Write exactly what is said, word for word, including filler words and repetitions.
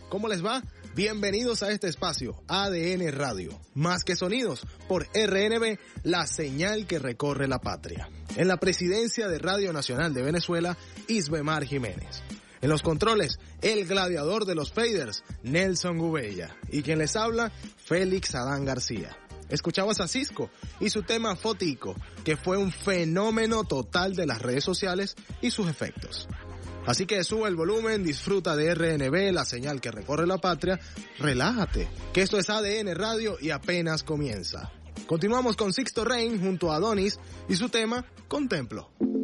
¿Cómo les va? Bienvenidos a este espacio, A D N Radio. Más que sonidos, por R N B, la señal que recorre la patria. En la presidencia de Radio Nacional de Venezuela, Isbemar Jiménez. En los controles, el gladiador de los faders, Nelson Gubella. Y quien les habla, Félix Adán García. Escuchabas a Cisco y su tema Fotico, que fue un fenómeno total de las redes sociales y sus efectos. Así que sube el volumen, disfruta de R N B, la señal que recorre la patria, relájate, que esto es A D N Radio y apenas comienza. Continuamos con Sixto Rain junto a Adonis y su tema Contemplo.